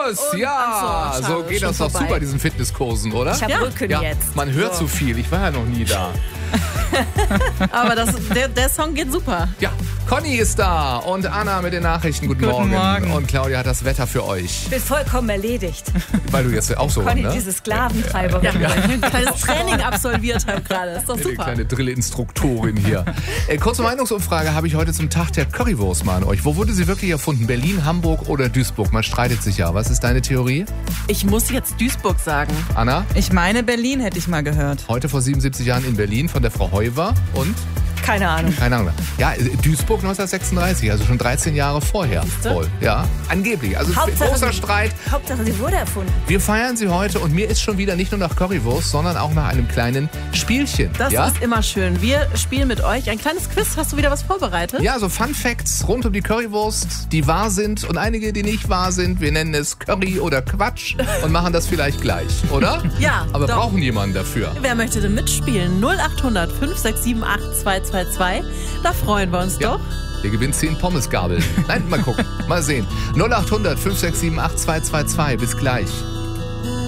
los! Ja, Ach so, so schade, geht das schon doch vorbei. zu bei diesen Fitnesskursen, oder? Ich habe Rücken Ja, jetzt. man hört so viel. Ich war ja noch nie da. Aber der Song geht super. Ja, Conny ist da und Anna mit den Nachrichten. Guten Morgen. Und Claudia hat das Wetter für euch. Ich bin vollkommen erledigt. Weil du jetzt auch so, Conny, ne? diese Sklaventreiberin. Ein kleines Training absolviert habe gerade. Das ist doch Die super. kleine Drillinstruktorin hier. Kurze Meinungsumfrage habe ich heute zum Tag der Currywurst mal an euch. Wo wurde sie wirklich erfunden? Berlin, Hamburg oder Duisburg? Man streitet sich ja. Was ist deine Theorie? Ich muss jetzt Duisburg sagen. Anna? Ich meine, Berlin hätte ich mal gehört. Heute vor 77 Jahren in Berlin von der Frau Heuwer und? Keine Ahnung. Keine Ahnung. Ja, Duisburg 1936, also schon 13 Jahre vorher. Voll. Ja, angeblich. Also großer Streit. Hauptsache, sie wurde erfunden. Wir feiern sie heute und mir ist schon wieder nicht nur nach Currywurst, sondern auch nach einem kleinen Spielchen. Das ja? ist immer schön. Wir spielen mit euch ein kleines Quiz. Hast du wieder was vorbereitet? Ja, so Fun Facts rund um die Currywurst, die wahr sind und einige, die nicht wahr sind. Wir nennen es Curry oder Quatsch und machen das vielleicht gleich, oder? Ja, Aber doch. brauchen jemanden dafür. Wer möchte denn mitspielen? 0800 567 8222. Da freuen wir uns Ja. doch. Ihr gewinnt 10 Pommesgabeln. Nein, mal gucken. Mal sehen. 0800 567 8222. Bis gleich.